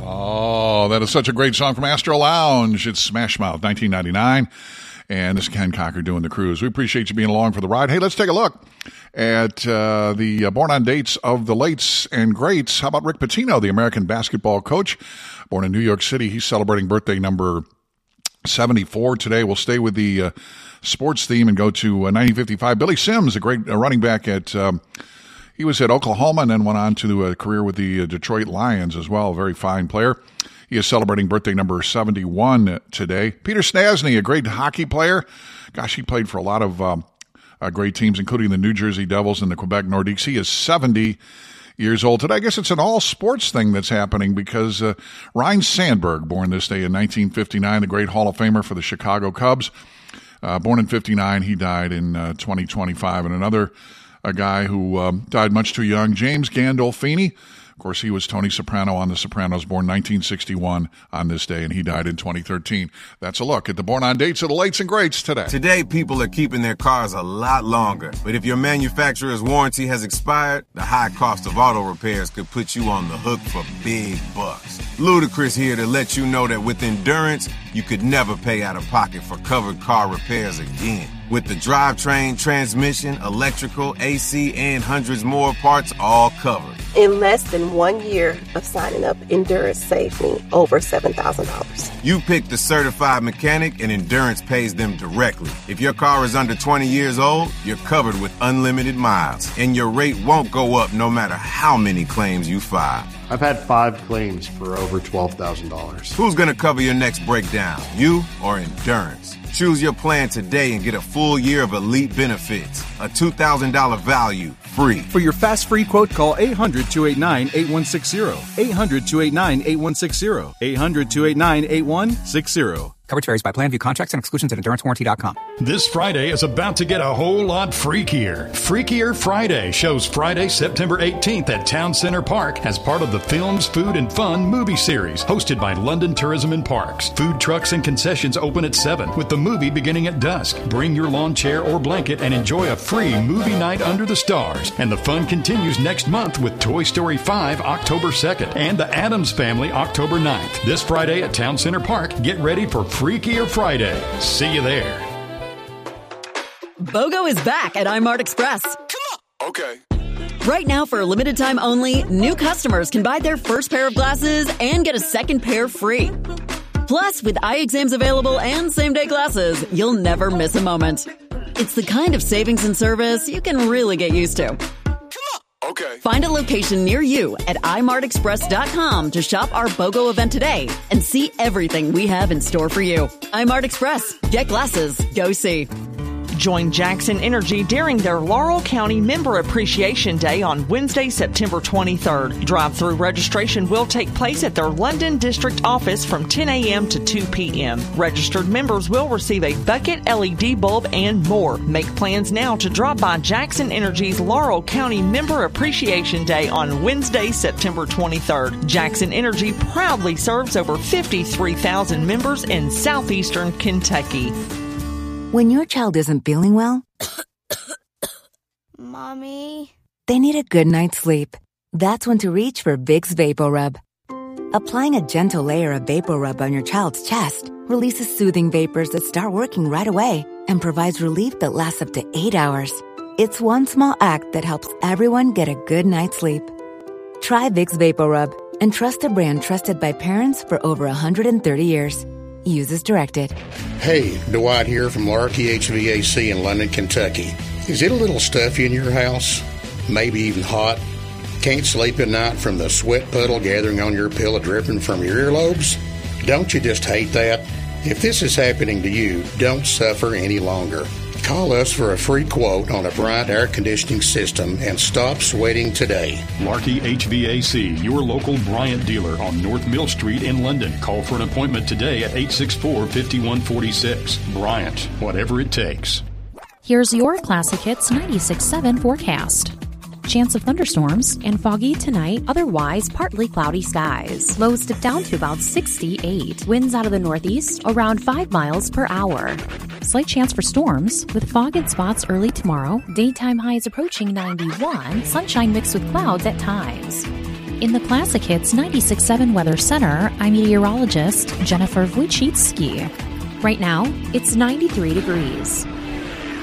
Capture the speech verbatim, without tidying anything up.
Oh, that is such a great song from Astro Lounge. It's Smash Mouth, nineteen ninety-nine. And this is Ken Cocker doing the cruise. We appreciate you being along for the ride. Hey, let's take a look at uh, the uh, born on dates of the lates and greats. How about Rick Pitino, the American basketball coach, born in New York City? He's celebrating birthday number seventy-four today. We'll stay with the uh, sports theme and go to uh, nineteen fifty-five. Billy Sims, a great uh, running back at um, he was at Oklahoma and then went on to a career with the uh, Detroit Lions as well. A very fine player. He is celebrating birthday number seventy-one today. Peter Stastny, a great hockey player. Gosh, he played for a lot of um, uh, great teams, including the New Jersey Devils and the Quebec Nordiques. He is seventy years old today. I guess it's an all-sports thing that's happening because uh, Ryne Sandberg, born this day in nineteen fifty-nine, the great Hall of Famer for the Chicago Cubs. Uh, born in fifty-nine, he died in uh, twenty twenty-five. And another a guy who um, died much too young, James Gandolfini. Of course, he was Tony Soprano on The Sopranos, born nineteen sixty-one on this day, and he died in twenty thirteen. That's a look at the born on dates of the lates and greats today. Today, people are keeping their cars a lot longer. But if your manufacturer's warranty has expired, the high cost of auto repairs could put you on the hook for big bucks. Ludacris here to let you know that with Endurance, you could never pay out of pocket for covered car repairs again. With the drivetrain, transmission, electrical, A C, and hundreds more parts all covered. In less than one year of signing up, Endurance saved me over seven thousand dollars. You pick the certified mechanic and Endurance pays them directly. If your car is under twenty years old, you're covered with unlimited miles. And your rate won't go up no matter how many claims you file. I've had five claims for over twelve thousand dollars. Who's going to cover your next breakdown, you or Endurance? Choose your plan today and get a full year of elite benefits. A two thousand dollars value, free. For your fast free quote, call eight hundred, two eight nine, eight one six zero. eight hundred, two eight nine, eight one six zero. eight hundred, two eight nine, eight one six zero. Coverage varies by plan. View contracts and exclusions at endurance warranty dot com. This Friday is about to get a whole lot freakier. Freakier Friday shows Friday, September eighteenth at Town Center Park as part of the Films, Food, and Fun movie series hosted by London Tourism and Parks. Food trucks and concessions open at seven with the movie beginning at dusk. Bring your lawn chair or blanket and enjoy a free movie night under the stars. And the fun continues next month with Toy Story five October second and The Addams Family October ninth. This Friday at Town Center Park, get ready for Freakier Friday. See you there. BOGO is back at iMart Express. Come on. Okay. Right now, for a limited time only, new customers can buy their first pair of glasses and get a second pair free. Plus, with eye exams available and same-day glasses, you'll never miss a moment. It's the kind of savings and service you can really get used to. Okay. Find a location near you at i mart express dot com to shop our BOGO event today and see everything we have in store for you. iMart Express. Get glasses. Go see. Join Jackson Energy during their Laurel County Member Appreciation Day on Wednesday, September twenty-third. Drive-through registration will take place at their London District office from ten a.m. to two p.m. Registered members will receive a bucket, L E D bulb, and more. Make plans now to drop by Jackson Energy's Laurel County Member Appreciation Day on Wednesday, September twenty-third. Jackson Energy proudly serves over fifty-three thousand members in southeastern Kentucky. When your child isn't feeling well, Mommy, they need a good night's sleep. That's when to reach for Vicks VapoRub. Applying a gentle layer of VapoRub on your child's chest releases soothing vapors that start working right away and provides relief that lasts up to eight hours. It's one small act that helps everyone get a good night's sleep. Try Vicks VapoRub and trust a brand trusted by parents for over one hundred thirty years. Use as directed. Hey, Dwight here from Larky H V A C in London, Kentucky. Is it a little stuffy in your house? Maybe even hot? Can't sleep at night from the sweat puddle gathering on your pillow dripping from your earlobes? Don't you just hate that? If this is happening to you, don't suffer any longer. Call us for a free quote on a Bryant air conditioning system and stop sweating today. Larky H V A C, your local Bryant dealer on North Mill Street in London. Call for an appointment today at eight six four, five one four six. Bryant, whatever it takes. Here's your Classic Hits ninety-six point seven forecast. Chance of thunderstorms and foggy tonight, otherwise partly cloudy skies. Lows dip down to about sixty-eight. Winds out of the northeast around five miles per hour. Slight chance for storms with fog in spots early tomorrow. Daytime highs approaching ninety-one. Sunshine mixed with clouds at times. In the Classic Hits ninety-six point seven Weather Center, I'm meteorologist Jennifer Wojcicki. Right now, it's ninety-three degrees.